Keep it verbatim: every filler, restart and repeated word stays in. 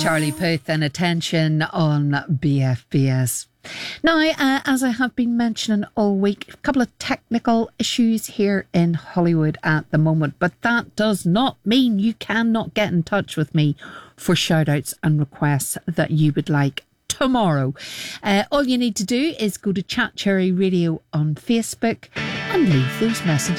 Charlie Puth and Attention on B F B S. Now, uh, as I have been mentioning all week, a couple of technical issues here in Hollywood at the moment, but that does not mean you cannot get in touch with me for shout outs and requests that you would like tomorrow. Uh, all you need to do is go to Chat Cherry Radio on Facebook and leave those messages.